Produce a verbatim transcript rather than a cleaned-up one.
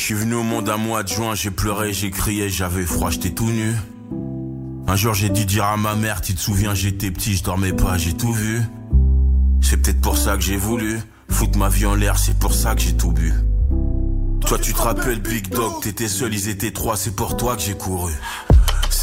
suis venu au monde à mois de juin, j'ai pleuré, j'ai crié, j'avais froid, j'étais tout nu. Un jour j'ai dû dire à ma mère, tu te souviens, j'étais petit, je dormais pas, j'ai tout vu. C'est peut-être pour ça que j'ai voulu foutre ma vie en l'air, c'est pour ça que j'ai tout bu. Toi tu te rappelles Big Dog, t'étais seul, ils étaient trois, c'est pour toi que j'ai couru.